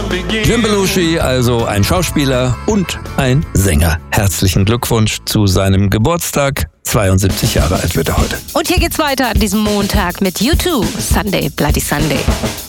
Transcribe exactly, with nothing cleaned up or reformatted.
Jim Belushi, also ein Schauspieler und ein Sänger. Herzlichen Glückwunsch zu seinem Geburtstag. zweiundsiebzig Jahre alt wird er heute. Und hier geht's weiter an diesem Montag mit U zwei, Sunday Bloody Sunday.